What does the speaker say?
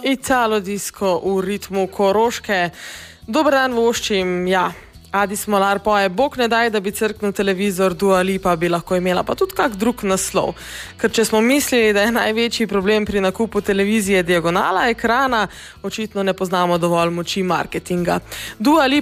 Italo disco v ritmu Koroške. Dober dan voščim, ja. Adi Smolar poje, Bog ne daj, da bi crknil televizor, Dua Lipa bi lahko imela, pa tudi kak drug naslov. Ker če smo mislili, da je največji problem pri nakupu televizije diagonala ekrana, očitno ne poznamo dovolj moči marketinga. Dua Lipa